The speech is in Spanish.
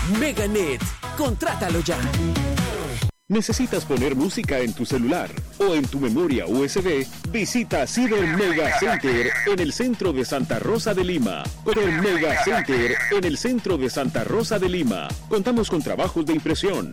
Meganet, contrátalo ya. ¿Necesitas poner música en tu celular o en tu memoria USB? Visita Ciber Mega Center en el centro de Santa Rosa de Lima. Ciber Mega Center en el centro de Santa Rosa de Lima. Contamos con trabajos de impresión,